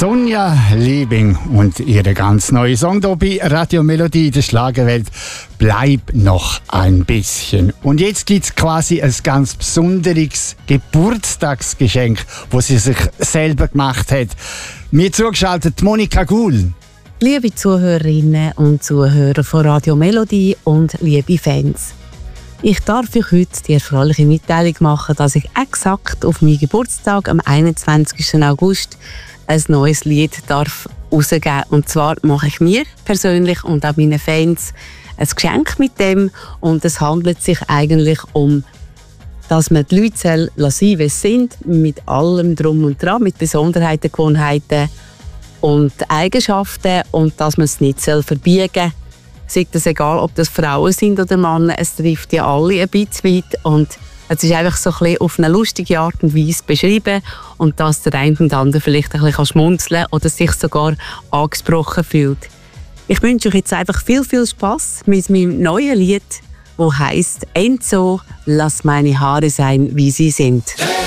Sonja Liebing und ihre ganz neue Song hier bei Radio Melodie der Schlagerwelt «Bleib noch ein bisschen». Und jetzt gibt es quasi ein ganz besonderes Geburtstagsgeschenk, das sie sich selber gemacht hat. Mir zugeschaltet Monika Guhl. Liebe Zuhörerinnen und Zuhörer von Radio Melodie und liebe Fans. Ich darf euch heute die erfreuliche Mitteilung machen, dass ich exakt auf meinen Geburtstag am 21. August ein neues Lied darf rausgeben. Und zwar mache ich mir persönlich und auch meinen Fans ein Geschenk mit dem. Und es handelt sich eigentlich um, dass man die Leute sein lassen, wie sie sind, mit allem Drum und Dran, mit Besonderheiten, Gewohnheiten und Eigenschaften, und dass man es nicht verbiegen soll. Sei das egal, ob das Frauen sind oder Männer, es trifft ja alle ein bisschen weit. Und es ist einfach so ein bisschen auf eine lustige Art und Weise beschrieben, und dass der eine und andere vielleicht ein bisschen schmunzeln oder sich sogar angesprochen fühlt. Ich wünsche euch jetzt einfach viel, viel Spass mit meinem neuen Lied, das heisst «Enzo, lass meine Haare sein, wie sie sind».